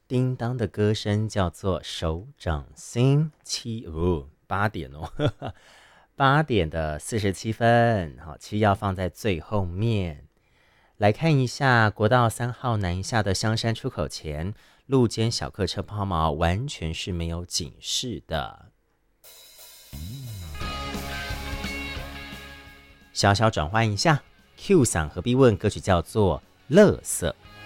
叮当的歌声叫做手掌心。8点哦，8点的47分，好，七要放在最后面。来看一下国道3号南下的香山出口前，路肩小客车抛锚，完全是没有警示的。小小转换一下 ，Q 嗓和 B 问歌曲叫做《垃圾》。